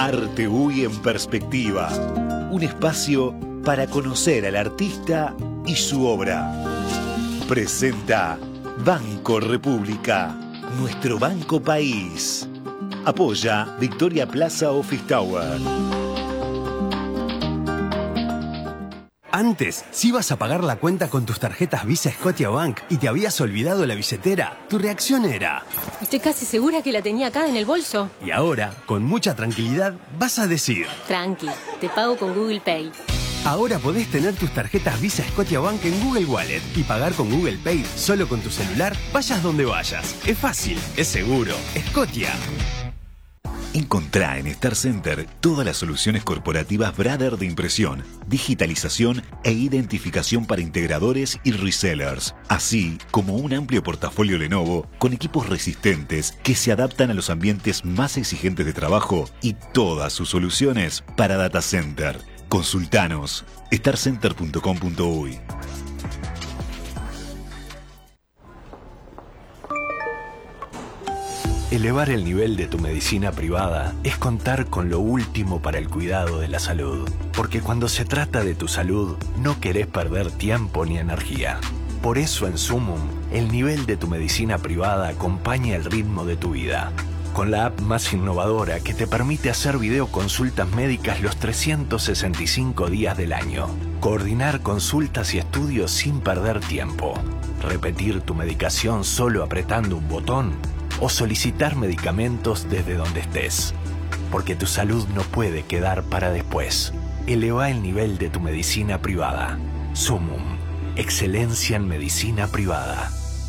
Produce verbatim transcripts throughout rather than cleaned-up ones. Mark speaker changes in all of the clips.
Speaker 1: Arte U Y en Perspectiva. Un espacio para conocer al artista y su obra. Presenta Banco República, nuestro banco país. Apoya Victoria Plaza Office Tower.
Speaker 2: Antes, si ibas a pagar la cuenta con tus tarjetas Visa Scotiabank y te habías olvidado la billetera, tu reacción era:
Speaker 3: estoy casi segura que la tenía acá en el bolso.
Speaker 2: Y ahora, con mucha tranquilidad, vas a decir:
Speaker 3: tranqui, te pago con Google Pay.
Speaker 2: Ahora podés tener tus tarjetas Visa Scotiabank en Google Wallet y pagar con Google Pay solo con tu celular, vayas donde vayas. Es fácil, es seguro. Scotia.
Speaker 1: Encontrá en Star Center todas las soluciones corporativas Brother de impresión, digitalización e identificación para integradores y resellers, así como un amplio portafolio Lenovo con equipos resistentes que se adaptan a los ambientes más exigentes de trabajo y todas sus soluciones para data center. Consultanos star center punto com punto uy.
Speaker 2: Elevar el nivel de tu medicina privada es contar con lo último para el cuidado de la salud. Porque cuando se trata de tu salud, no querés perder tiempo ni energía. Por eso en Sumum, el nivel de tu medicina privada acompaña el ritmo de tu vida. Con la app más innovadora que te permite hacer videoconsultas médicas los trescientos sesenta y cinco días del año. Coordinar consultas y estudios sin perder tiempo. Repetir tu medicación solo apretando un botón. O solicitar medicamentos desde donde estés. Porque tu salud no puede quedar para después. Eleva el nivel de tu medicina privada. Sumum. Excelencia en medicina privada.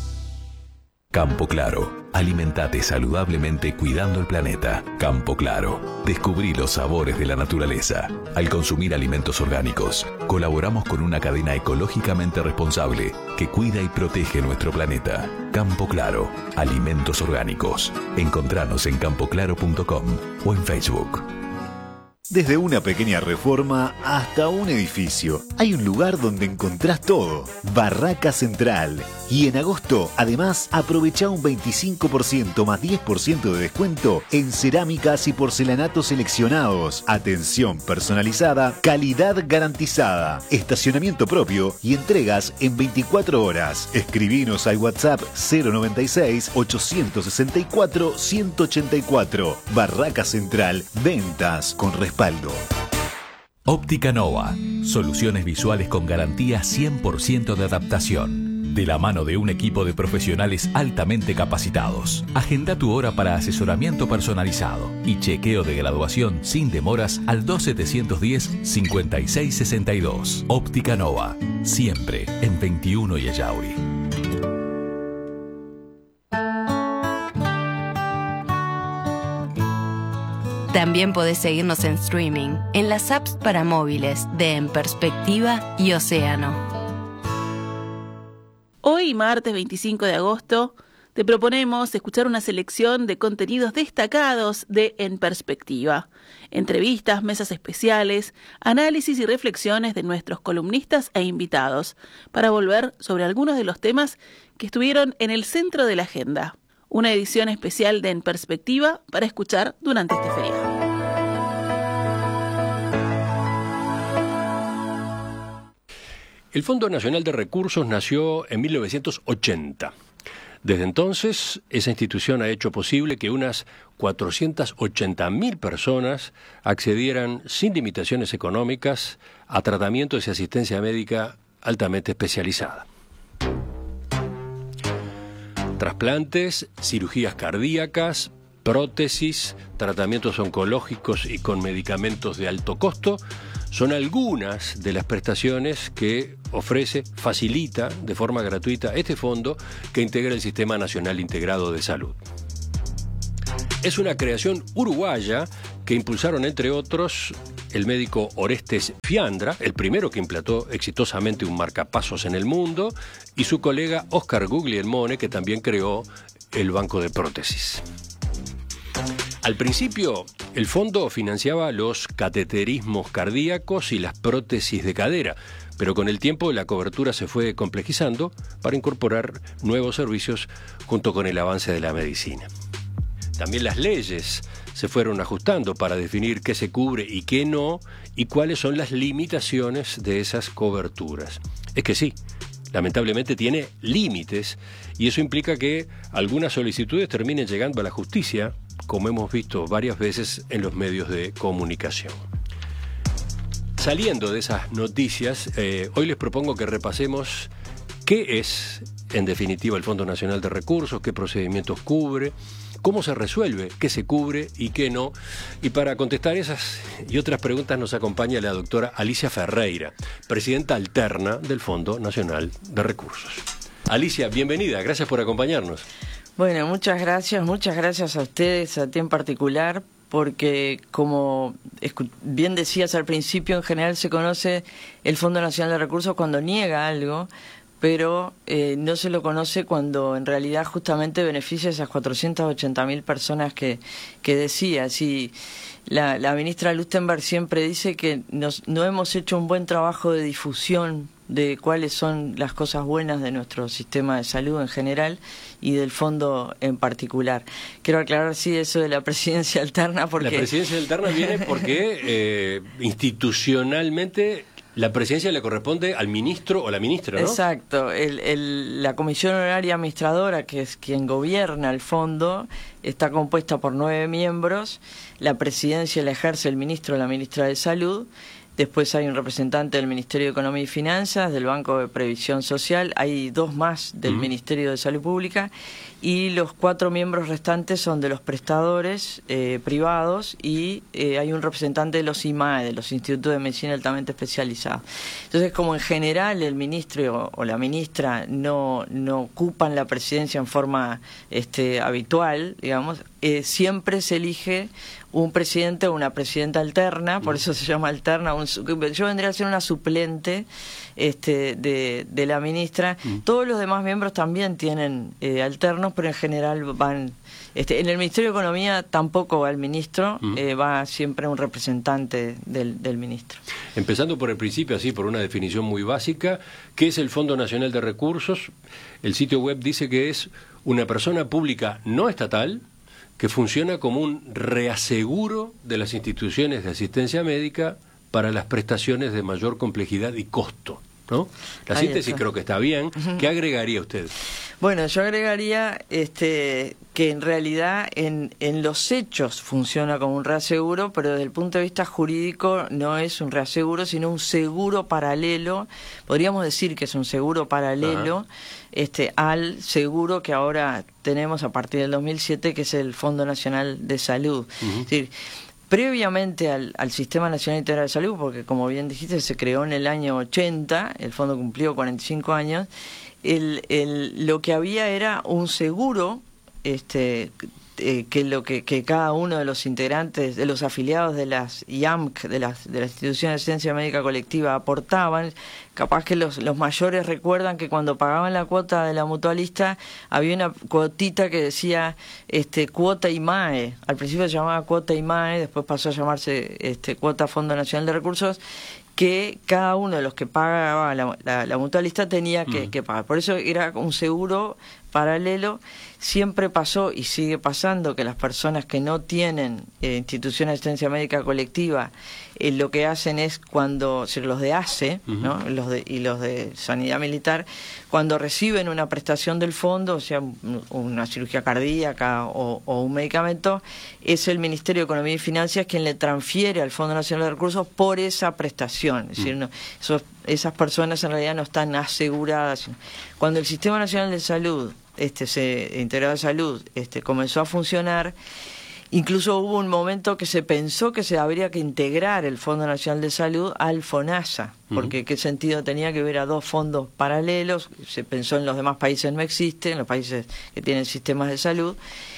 Speaker 4: Campo Claro. Alimentate saludablemente cuidando el planeta. Campo Claro. Descubrí los sabores de la naturaleza. Al consumir alimentos orgánicos, colaboramos con una cadena ecológicamente responsable que cuida y protege nuestro planeta. Campo Claro. Alimentos orgánicos. Encontranos en campo claro punto com o en Facebook.
Speaker 1: Desde una pequeña reforma hasta un edificio, hay un lugar donde encontrás todo. Barraca Central. Y en agosto, además, aprovecha un veinticinco por ciento más diez por ciento de descuento en cerámicas y porcelanatos seleccionados. Atención personalizada, calidad garantizada, estacionamiento propio y entregas en veinticuatro horas. Escribinos al WhatsApp cero noventa y seis, ochocientos sesenta y cuatro, ciento ochenta y cuatro. Barraca Central, ventas con respaldo.
Speaker 4: Óptica Nova. Soluciones visuales con garantía cien por ciento de adaptación. De la mano de un equipo de profesionales altamente capacitados. Agenda tu hora para asesoramiento personalizado y chequeo de graduación sin demoras al dos setecientos diez, cincuenta y seis sesenta y dos. Óptica Nova. Siempre en veintiuno y Ayauri.
Speaker 5: También podés seguirnos en streaming, en las apps para móviles de En Perspectiva y Océano.
Speaker 6: Hoy, martes veinticinco de agosto, te proponemos escuchar una selección de contenidos destacados de En Perspectiva. Entrevistas, mesas especiales, análisis y reflexiones de nuestros columnistas e invitados para volver sobre algunos de los temas que estuvieron en el centro de la agenda. Una edición especial de En Perspectiva para escuchar durante este feriado.
Speaker 7: El Fondo Nacional de Recursos nació en mil novecientos ochenta. Desde entonces, esa institución ha hecho posible que unas cuatrocientas ochenta mil personas accedieran sin limitaciones económicas a tratamientos y asistencia médica altamente especializada. Trasplantes, cirugías cardíacas, prótesis, tratamientos oncológicos y con medicamentos de alto costo son algunas de las prestaciones que ofrece, facilita de forma gratuita este fondo que integra el Sistema Nacional Integrado de Salud. Es una creación uruguaya que impulsaron, entre otros, el médico Orestes Fiandra, el primero que implantó exitosamente un marcapasos en el mundo, y su colega Oscar Guglielmone, que también creó el Banco de Prótesis. Al principio, el fondo financiaba los cateterismos cardíacos y las prótesis de cadera, pero con el tiempo la cobertura se fue complejizando para incorporar nuevos servicios junto con el avance de la medicina. también las leyes se fueron ajustando para definir qué se cubre y qué no, y cuáles son las limitaciones de esas coberturas. Es que sí, lamentablemente tiene límites, y eso implica que algunas solicitudes terminen llegando a la justicia, como hemos visto varias veces en los medios de comunicación. Saliendo de esas noticias, eh, hoy les propongo que repasemos qué es, en definitiva, el Fondo Nacional de Recursos, qué procedimientos cubre, cómo se resuelve, qué se cubre y qué no. Y para contestar esas y otras preguntas nos acompaña la doctora Alicia Ferreira, presidenta alterna del Fondo Nacional de Recursos. Alicia, bienvenida, gracias por acompañarnos.
Speaker 8: Bueno, muchas gracias, muchas gracias a ustedes, a ti en particular, porque como bien decías al principio, en general se conoce el Fondo Nacional de Recursos cuando niega algo, pero eh, no se lo conoce cuando en realidad justamente beneficia a esas cuatrocientas ochenta mil personas que, que decía. Sí, la, la ministra Lustenberg siempre dice que nos, no hemos hecho un buen trabajo de difusión de cuáles son las cosas buenas de nuestro sistema de salud en general y del fondo en particular. Quiero aclarar, sí, eso de la presidencia alterna, porque... La
Speaker 7: presidencia alterna viene porque eh, institucionalmente... La presidencia le corresponde al ministro o la ministra, ¿no?
Speaker 8: Exacto. El, el, la Comisión Honoraria Administradora, que es quien gobierna el fondo, está compuesta por nueve miembros. La presidencia la ejerce el ministro o la ministra de Salud. Después hay un representante del Ministerio de Economía y Finanzas, del Banco de Previsión Social, hay dos más del uh-huh. Ministerio de Salud Pública, y los cuatro miembros restantes son de los prestadores eh, privados, y eh, hay un representante de los I M A E, de los Institutos de Medicina Altamente Especializados. Entonces, como en general el ministro o la ministra no, no ocupan la presidencia en forma este, habitual, digamos, eh, siempre se elige un presidente o una presidenta alterna, por eso se llama alterna. Un, yo vendría a ser una suplente este, de, de la ministra. Mm. Todos los demás miembros también tienen eh, alternos, pero en general van... Este, en el Ministerio de Economía tampoco va el ministro, mm. eh, va siempre un representante del, del ministro.
Speaker 7: Empezando por el principio, así por una definición muy básica, ¿qué es el Fondo Nacional de Recursos? El sitio web dice que es una persona pública no estatal, que funciona como un reaseguro de las instituciones de asistencia médica para las prestaciones de mayor complejidad y costo, ¿no? La Ahí síntesis está. Creo que está bien. Uh-huh. ¿Qué agregaría usted?
Speaker 8: Bueno, yo agregaría este, que en realidad en, en los hechos funciona como un reaseguro, pero desde el punto de vista jurídico no es un reaseguro, sino un seguro paralelo. Podríamos decir que es un seguro paralelo este, al seguro que ahora tenemos a partir del dos mil siete, que es el Fondo Nacional de Salud. Uh-huh. Es decir, previamente al, al Sistema Nacional Integral de Salud, porque como bien dijiste, se creó en el año ochenta, el fondo cumplió cuarenta y cinco años, el, el, lo que había era un seguro este, eh, que lo que, que cada uno de los integrantes, de los afiliados de las I A M C, de las, de las instituciones de asistencia médica colectiva, aportaban. Capaz que los, los mayores recuerdan que cuando pagaban la cuota de la mutualista había una cuotita que decía este, cuota I M A E. Al principio se llamaba cuota I M A E, después pasó a llamarse este, cuota Fondo Nacional de Recursos, que cada uno de los que pagaba la, la, la mutualista tenía que, mm. que pagar. Por eso era un seguro paralelo. Siempre pasó y sigue pasando que las personas que no tienen eh, instituciones de asistencia médica colectiva, eh, lo que hacen es cuando, o sea, los de A C E, uh-huh. ¿no? los de, y los de Sanidad Militar, cuando reciben una prestación del fondo, o sea, una cirugía cardíaca o, o un medicamento, es el Ministerio de Economía y Finanzas quien le transfiere al Fondo Nacional de Recursos por esa prestación. Es decir, no, esos, esas personas en realidad no están aseguradas. Cuando el Sistema Nacional de Salud Este, se, Integrado de Salud este, comenzó a funcionar, incluso hubo un momento que se pensó que se habría que integrar el Fondo Nacional de Salud al FONASA, porque uh-huh. qué sentido tenía que hubiera dos fondos paralelos. Se pensó en los demás países no existen, en los países que tienen sistemas de salud,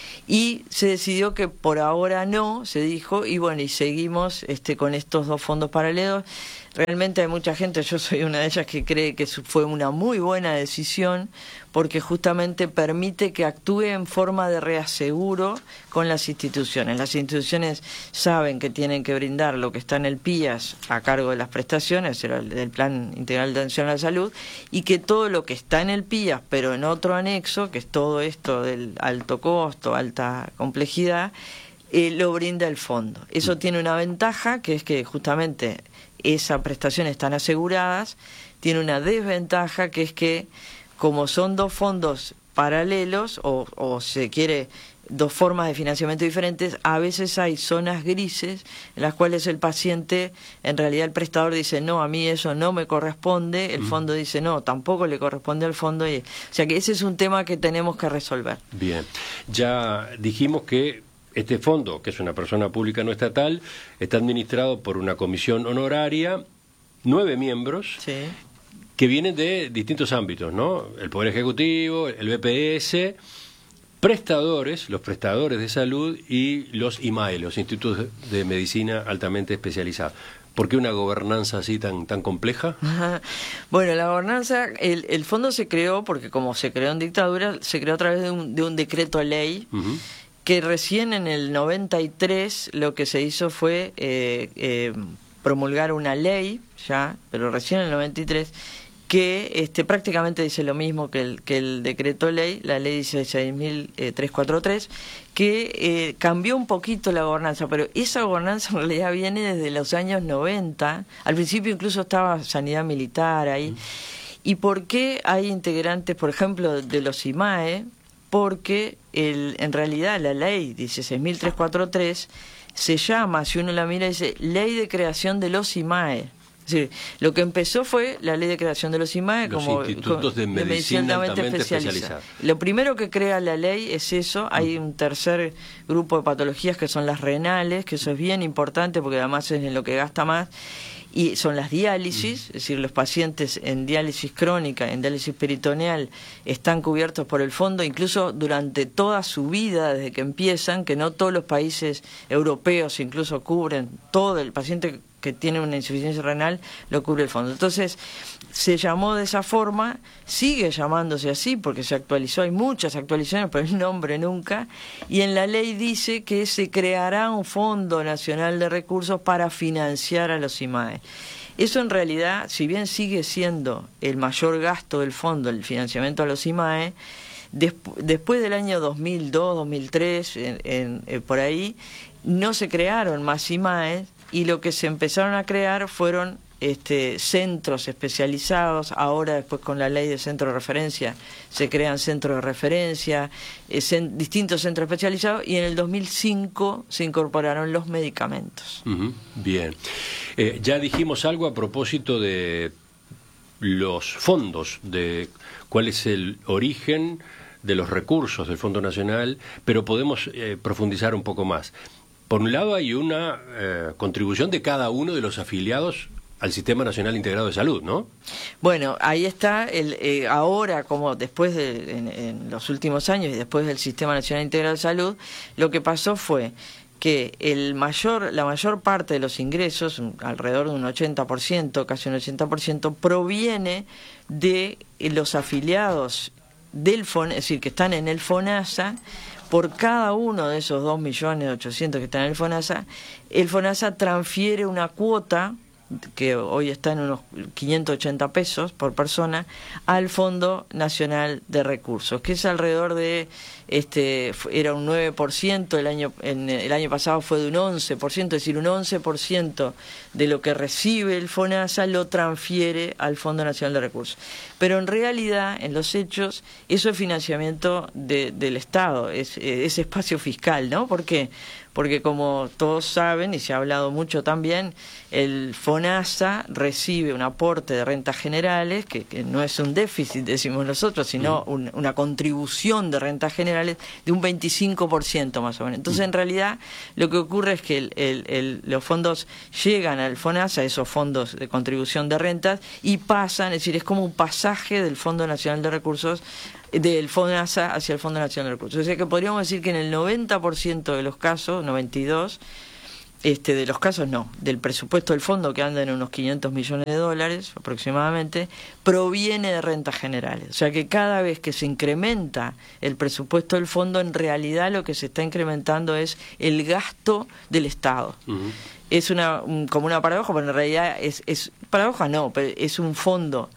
Speaker 8: y se decidió que por ahora no, se dijo, y bueno, y seguimos este, con estos dos fondos paralelos. Realmente hay mucha gente, yo soy una de ellas, que cree que fue una muy buena decisión, porque justamente permite que actúe en forma de reaseguro con las instituciones. Las instituciones saben que tienen que brindar lo que está en el P I A S a cargo de las prestaciones, del Plan Integral de Atención a la Salud, y que todo lo que está en el P I A S, pero en otro anexo, que es todo esto del alto costo, alto alta complejidad, eh, lo brinda el fondo. Eso tiene una ventaja, que es que justamente esas prestaciones están aseguradas. Tiene una desventaja, que es que como son dos fondos paralelos, o, o se quiere dos formas de financiamiento diferentes, a veces hay zonas grises en las cuales el paciente, en realidad el prestador dice, no, a mí eso no me corresponde, el fondo dice, no, tampoco le corresponde al fondo, y, o sea que ese es un tema que tenemos que resolver.
Speaker 7: Bien, ya dijimos que este fondo, que es una persona pública no estatal, está administrado por una comisión honoraria, nueve miembros,
Speaker 8: Sí.
Speaker 7: que vienen de distintos ámbitos, ¿no? El Poder Ejecutivo, el B P S, prestadores, los prestadores de salud y los I M A E, los Institutos de Medicina altamente especializados. ¿Por qué una gobernanza así tan tan compleja?
Speaker 8: Bueno, la gobernanza, el, el fondo se creó porque como se creó en dictadura, se creó a través de un, de un decreto ley, uh-huh. que recién en el noventa y tres lo que se hizo fue eh, eh, promulgar una ley, ya, pero recién en el noventa y tres, que este, prácticamente dice lo mismo que el, que el decreto ley, la ley dieciséis mil trescientos cuarenta y tres, que eh, cambió un poquito la gobernanza, pero esa gobernanza en realidad viene desde los años noventa, al principio incluso estaba sanidad militar ahí. Mm. ¿Y por qué hay integrantes, por ejemplo, de los I M A E? Porque el, en realidad la ley dieciséis mil trescientos cuarenta y tres se llama, si uno la mira, dice Ley de Creación de los I M A E. Es decir, lo que empezó fue la ley de creación de los I M A E,
Speaker 7: los
Speaker 8: como
Speaker 7: institutos de medicina, de medicina altamente especializada.
Speaker 8: Lo primero que crea la ley es eso. Hay un tercer grupo de patologías que son las renales, que eso es bien importante porque además es en lo que gasta más, y son las diálisis, es decir, los pacientes en diálisis crónica, en diálisis peritoneal, están cubiertos por el fondo, incluso durante toda su vida, desde que empiezan, que no todos los países europeos incluso cubren todo el paciente que tiene una insuficiencia renal, lo cubre el fondo. Entonces, se llamó de esa forma, sigue llamándose así, porque se actualizó, hay muchas actualizaciones, pero el nombre nunca, y en la ley dice que se creará un Fondo Nacional de Recursos para financiar a los I M A E. Eso en realidad, si bien sigue siendo el mayor gasto del fondo, el financiamiento a los I M A E, desp- después del año dos mil dos, dos mil tres, en, en, en, por ahí, no se crearon más I M A E, y lo que se empezaron a crear fueron este, centros especializados. Ahora, después con la ley de centro de referencia, se crean centros de referencia, eh, cen, distintos centros especializados, y en el dos mil cinco se incorporaron los medicamentos.
Speaker 7: Uh-huh. Bien. Eh, ya dijimos algo a propósito de los fondos, de cuál es el origen de los recursos del Fondo Nacional, pero podemos eh, profundizar un poco más. Por un lado hay una eh, contribución de cada uno de los afiliados al Sistema Nacional Integrado de Salud, ¿no?
Speaker 8: Bueno, ahí está, el, eh, ahora como después de, en, en los últimos años y después del Sistema Nacional Integrado de Salud, lo que pasó fue que el mayor, la mayor parte de los ingresos, alrededor de un ochenta por ciento, casi un ochenta por ciento, proviene de los afiliados del FON, es decir, que están en el FONASA. Por cada uno de esos dos millones ochocientos que están en el FONASA, el FONASA transfiere una cuota, que hoy está en unos quinientos ochenta pesos por persona, al Fondo Nacional de Recursos, que es alrededor de, este era un nueve por ciento, el año, en, el año pasado fue de un once por ciento, es decir, un once por ciento de lo que recibe el FONASA lo transfiere al Fondo Nacional de Recursos. Pero en realidad, en los hechos, eso es financiamiento de, del Estado, es, es espacio fiscal, ¿no? ¿Por qué? Porque como todos saben, y se ha hablado mucho también, el FONASA recibe un aporte de rentas generales, que, que no es un déficit, decimos nosotros, sino un, una contribución de rentas generales de un veinticinco por ciento más o menos. Entonces, en realidad, lo que ocurre es que el, el, el, los fondos llegan al FONASA, esos fondos de contribución de rentas, y pasan, es decir, es como un pasaje del Fondo Nacional de Recursos, del FONASA hacia el Fondo Nacional de Recursos. O sea que podríamos decir que en el noventa por ciento de los casos, noventa y dos, este, de los casos no, del presupuesto del fondo, que anda en unos quinientos millones de dólares aproximadamente, proviene de rentas generales. O sea que cada vez que se incrementa el presupuesto del fondo, en realidad lo que se está incrementando es el gasto del Estado. Uh-huh. Es una un, como una paradoja, pero en realidad es, es paradoja no, pero es un fondo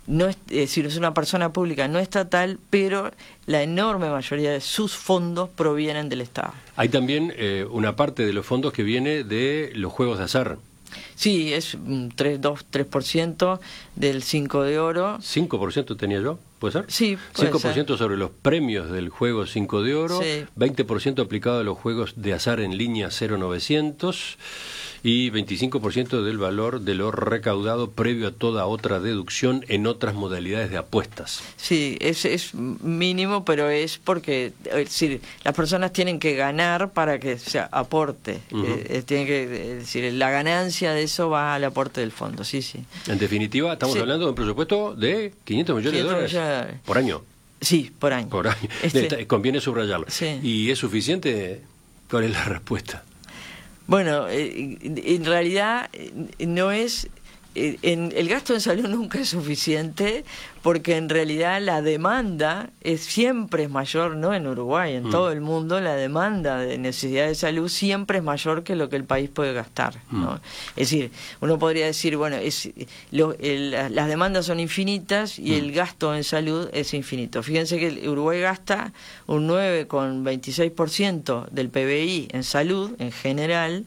Speaker 8: no es, es decir, es una persona pública no estatal, pero la enorme mayoría de sus fondos provienen del Estado.
Speaker 7: Hay también eh, una parte de los fondos que viene de los juegos de azar.
Speaker 8: Sí, es un tres, dos, tres por ciento del cinco de oro.
Speaker 7: ¿cinco por ciento tenía yo? ¿Puede ser?
Speaker 8: Sí, puede
Speaker 7: cinco por ciento
Speaker 8: ser.
Speaker 7: sobre los premios del juego cinco de oro,
Speaker 8: Sí.
Speaker 7: veinte por ciento aplicado a los juegos de azar en línea cero novecientos y veinticinco por ciento del valor de lo recaudado previo a toda otra deducción en otras modalidades de apuestas.
Speaker 8: Sí, es, es mínimo, pero es porque es decir, las personas tienen que ganar para que se aporte.
Speaker 7: Uh-huh.
Speaker 8: eh, tienen que, es decir, la ganancia de eso va al aporte del fondo, sí, sí.
Speaker 7: En definitiva, estamos
Speaker 8: Sí.
Speaker 7: hablando de un presupuesto de quinientos millones de
Speaker 8: quinientos
Speaker 7: dólares
Speaker 8: millones de dólares.
Speaker 7: por año.
Speaker 8: Sí, por año.
Speaker 7: Por año.
Speaker 8: Este-
Speaker 7: Está- Conviene subrayarlo.
Speaker 8: Sí.
Speaker 7: ¿Y es suficiente? ¿Cuál es la respuesta?
Speaker 8: Bueno, eh, en realidad eh, no es... eh, en, el gasto en salud nunca es suficiente porque en realidad la demanda es siempre es mayor, no en Uruguay, en
Speaker 7: Mm.
Speaker 8: todo el mundo la demanda de necesidad de salud siempre es mayor que lo que el país puede gastar, ¿no?
Speaker 7: Mm.
Speaker 8: Es decir, uno podría decir, bueno, es, lo, el, las demandas son infinitas y
Speaker 7: Mm.
Speaker 8: el gasto en salud es infinito. Fíjense que el Uruguay gasta un nueve coma veintiséis por ciento del P B I en salud en general.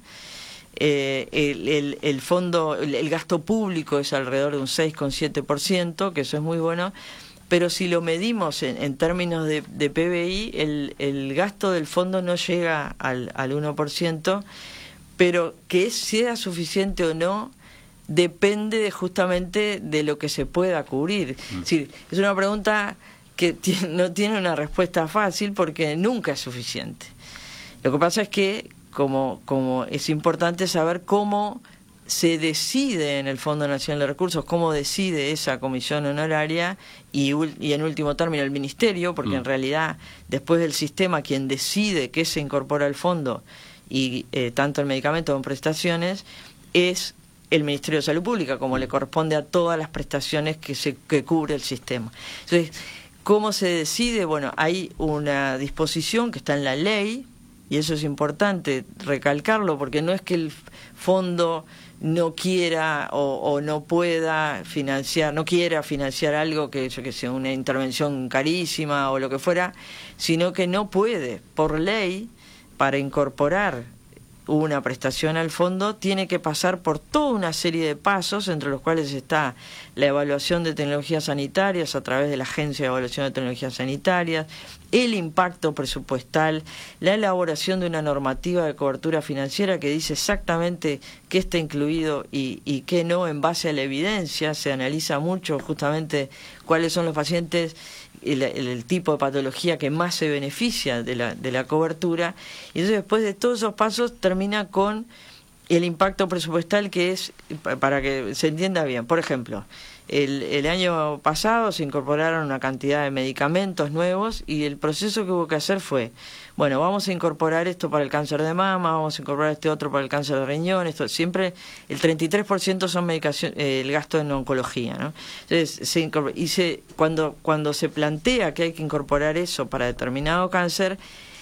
Speaker 8: Eh, el, el, el fondo, el, el gasto público es alrededor de un seis coma siete por ciento, que eso es muy bueno, pero si lo medimos en, en términos de, de P B I, el, el gasto del fondo no llega al, al uno por ciento, pero que sea suficiente o no depende de justamente de lo que se pueda cubrir. Mm. Es decir, es una pregunta que tiene, no tiene una respuesta fácil porque nunca es suficiente. Lo que pasa es que Como, como es importante saber cómo se decide en el Fondo Nacional de Recursos, cómo decide esa comisión honoraria y, y en último término el Ministerio, porque mm. en realidad después del sistema quien decide qué se incorpora al fondo y eh, tanto el medicamento como prestaciones es el Ministerio de Salud Pública, como le corresponde a todas las prestaciones que, se, que cubre el sistema. Entonces, ¿cómo se decide? Bueno, hay una disposición que está en la ley. Y eso es importante recalcarlo, porque no es que el fondo no quiera o, o no pueda financiar, no quiera financiar algo que, yo que sé, una intervención carísima o lo que fuera, sino que no puede, por ley, para incorporar una prestación al fondo, tiene que pasar por toda una serie de pasos, entre los cuales está la evaluación de tecnologías sanitarias a través de la Agencia de Evaluación de Tecnologías Sanitarias, el impacto presupuestal, la elaboración de una normativa de cobertura financiera que dice exactamente qué está incluido y, y qué no en base a la evidencia. Se analiza mucho justamente cuáles son los pacientes, el, el, el tipo de patología que más se beneficia de la, de la cobertura. Y entonces después de todos esos pasos termina con el impacto presupuestal, que es, para que se entienda bien, por ejemplo, el, el año pasado se incorporaron una cantidad de medicamentos nuevos y el proceso que hubo que hacer fue, bueno, vamos a incorporar esto para el cáncer de mama, vamos a incorporar este otro para el cáncer de riñón, esto siempre el treinta y tres por ciento son medicación, eh, el gasto en oncología, ¿no? Entonces, se y se, cuando, cuando se plantea que hay que incorporar eso para determinado cáncer,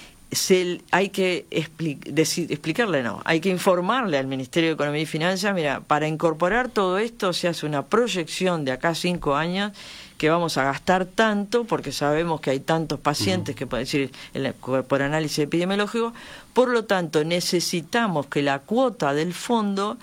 Speaker 8: Se, hay que expli decir, explicarle, no, hay que informarle al Ministerio de Economía y Finanzas, mira, para incorporar todo esto se hace una proyección de acá a cinco años que vamos a gastar tanto, porque sabemos que hay tantos pacientes, uh-huh. que pueden decir el, por análisis epidemiológico, por lo tanto necesitamos que la cuota del fondo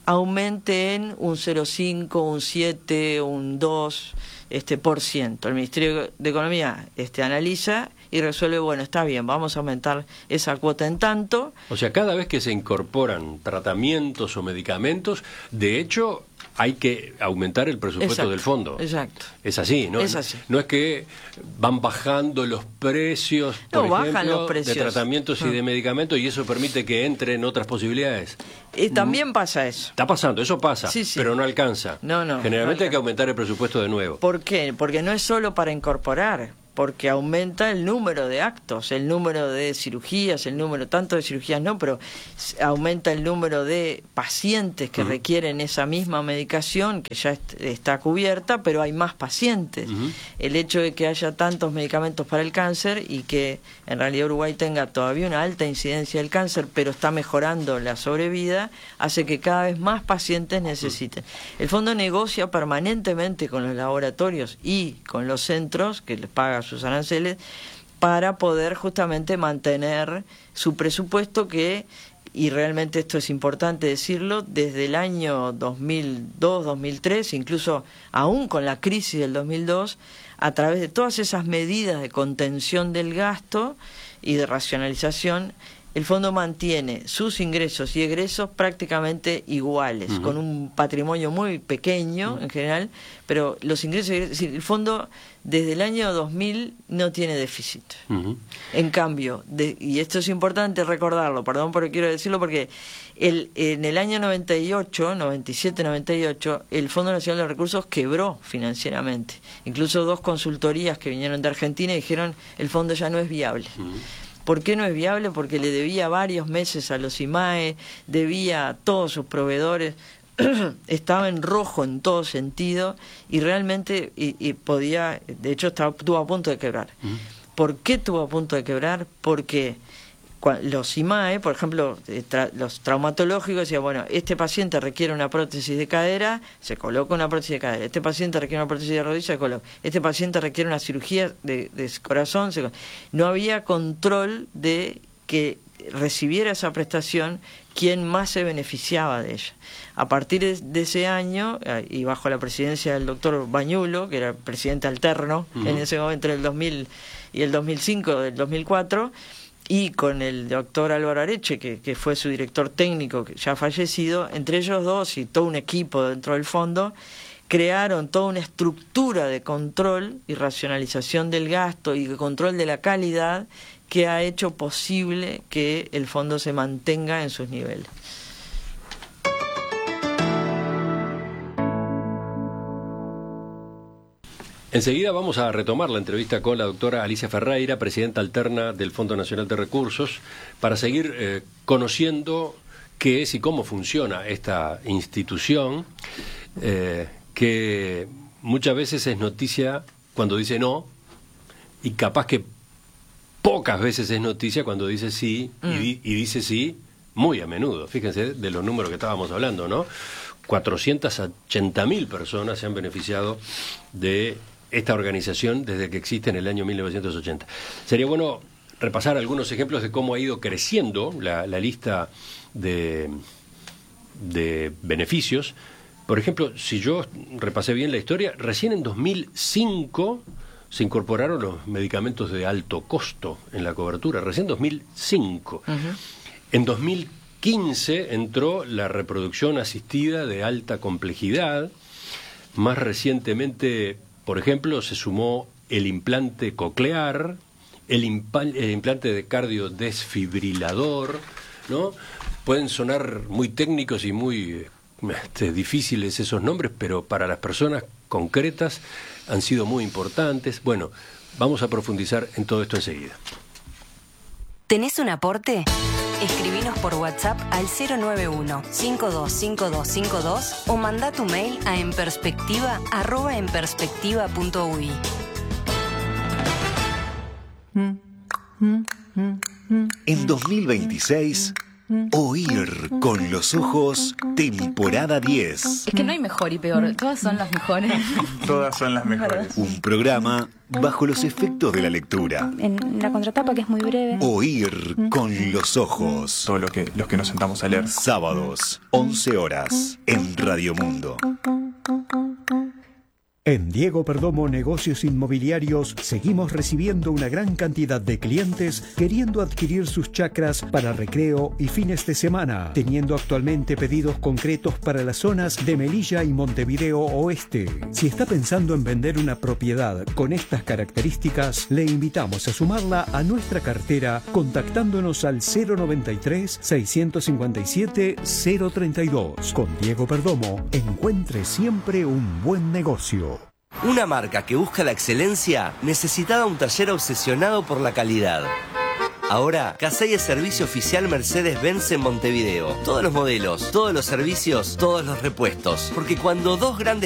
Speaker 8: aumente en un cero coma cinco, un siete, un dos este, por ciento. El Ministerio de Economía este, analiza y resuelve, bueno, está bien, vamos a aumentar esa cuota en tanto.
Speaker 7: O sea, cada vez que se incorporan tratamientos o medicamentos, de hecho, hay que aumentar el presupuesto
Speaker 8: exacto,
Speaker 7: del fondo.
Speaker 8: Exacto.
Speaker 7: Es así, ¿no?
Speaker 8: Es así.
Speaker 7: No es que van bajando los precios, por
Speaker 8: no,
Speaker 7: ejemplo,
Speaker 8: bajan los precios.
Speaker 7: de tratamientos
Speaker 8: no.
Speaker 7: y de medicamentos, y eso permite que entren otras posibilidades.
Speaker 8: Eh, también pasa eso.
Speaker 7: Está pasando, eso pasa,
Speaker 8: sí, sí.
Speaker 7: pero no alcanza.
Speaker 8: No, no.
Speaker 7: Generalmente
Speaker 8: no
Speaker 7: hay que aumentar el presupuesto de nuevo.
Speaker 8: ¿Por qué? Porque no es solo para incorporar. porque aumenta el número de actos, el número de cirugías, el número, tanto de cirugías no, pero aumenta el número de pacientes que uh-huh. requieren esa misma medicación, que ya est- está cubierta, pero hay más pacientes. Uh-huh. El hecho de que haya tantos medicamentos para el cáncer y que en realidad Uruguay tenga todavía una alta incidencia del cáncer, pero está mejorando la sobrevida, hace que cada vez más pacientes necesiten. Uh-huh. El fondo negocia permanentemente con los laboratorios y con los centros, que les paga sus aranceles, para poder justamente mantener su presupuesto que, y realmente esto es importante decirlo, desde el año dos mil dos, dos mil tres, incluso aún con la crisis del dos mil dos, a través de todas esas medidas de contención del gasto y de racionalización, el fondo mantiene sus ingresos y egresos prácticamente iguales, uh-huh. con un patrimonio muy pequeño uh-huh. en general, pero los ingresos, es decir, el fondo desde el año dos mil no tiene déficit. Uh-huh. En cambio, de, y esto es importante recordarlo, perdón porque quiero decirlo, porque el, en el año noventa y ocho, noventa y siete, noventa y ocho, el Fondo Nacional de Recursos quebró financieramente. Incluso dos consultorías que vinieron de Argentina dijeron el fondo ya no es viable. Uh-huh. ¿Por qué no es viable? Porque le debía varios meses a los I M A E, debía a todos sus proveedores, estaba en rojo en todo sentido y realmente y, y podía, de hecho estaba, estuvo a punto de quebrar. Uh-huh. ¿Por qué estuvo a punto de quebrar? Porque los I M A E, por ejemplo, tra- los traumatológicos decían, bueno, este paciente requiere una prótesis de cadera, se coloca una prótesis de cadera, este paciente requiere una prótesis de rodilla, se coloca, este paciente requiere una cirugía de, de corazón, se coloca. No había control de que recibiera esa prestación quien más se beneficiaba de ella. A partir de, de ese año, y bajo la presidencia del doctor Bañulo, que era presidente alterno uh-huh. en ese momento, entre el dos mil y el dos mil cinco, del dos mil cuatro, y con el doctor Álvaro Areche, que, que fue su director técnico, que ya fallecido, entre ellos dos y todo un equipo dentro del fondo, crearon toda una estructura de control y racionalización del gasto y de control de la calidad que ha hecho posible que el fondo se mantenga en sus niveles.
Speaker 7: Enseguida vamos a retomar la entrevista con la doctora Alicia Ferreira, presidenta alterna del Fondo Nacional de Recursos, para seguir eh, conociendo qué es y cómo funciona esta institución, eh, que muchas veces es noticia cuando dice no, y capaz que pocas veces es noticia cuando dice sí, mm. y, di- y dice sí muy a menudo. Fíjense de los números que estábamos hablando, ¿no? cuatrocientas ochenta mil personas se han beneficiado de esta organización desde que existe en el año mil novecientos ochenta. Sería bueno repasar algunos ejemplos de cómo ha ido creciendo la, la lista de, de beneficios. Por ejemplo, si yo repasé bien la historia, recién en dos mil cinco se incorporaron los medicamentos de alto costo en la cobertura, recién dos mil cinco. Uh-huh. En dos mil quince entró la reproducción asistida de alta complejidad. Más recientemente, por ejemplo, se sumó el implante coclear, el, impa- el implante de cardiodesfibrilador, ¿no? Pueden sonar muy técnicos y muy este, difíciles esos nombres, pero para las personas concretas han sido muy importantes. Bueno, vamos a profundizar en todo esto enseguida.
Speaker 5: ¿Tenés un aporte? Escribinos por WhatsApp al cero nueve uno, cinco dos cinco dos cinco dos o manda tu mail a enperspectiva arroba enperspectiva punto uy.
Speaker 1: En dos mil veintiséis, Oír con los ojos, temporada diez.
Speaker 9: Es que no hay mejor y peor, todas son las mejores.
Speaker 10: Todas son las mejores.
Speaker 1: Un programa bajo los efectos de la lectura.
Speaker 11: En la contratapa, que es muy breve.
Speaker 1: Oír con los ojos.
Speaker 10: Todo lo que, los que nos sentamos a leer.
Speaker 1: Sábados, once horas, en Radio Mundo.
Speaker 12: En Diego Perdomo Negocios Inmobiliarios seguimos recibiendo una gran cantidad de clientes queriendo adquirir sus chacras para recreo y fines de semana, teniendo actualmente pedidos concretos para las zonas de Melilla y Montevideo Oeste. Si está pensando en vender una propiedad con estas características, le invitamos a sumarla a nuestra cartera contactándonos al cero noventa y tres, seiscientos cincuenta y siete, cero treinta y dos. Con Diego Perdomo, encuentre siempre un buen negocio.
Speaker 13: Una marca que busca la excelencia necesitaba un taller obsesionado por la calidad. Ahora, Casey es servicio oficial Mercedes-Benz en Montevideo. Todos los modelos, todos los servicios, todos los repuestos. Porque cuando dos grandes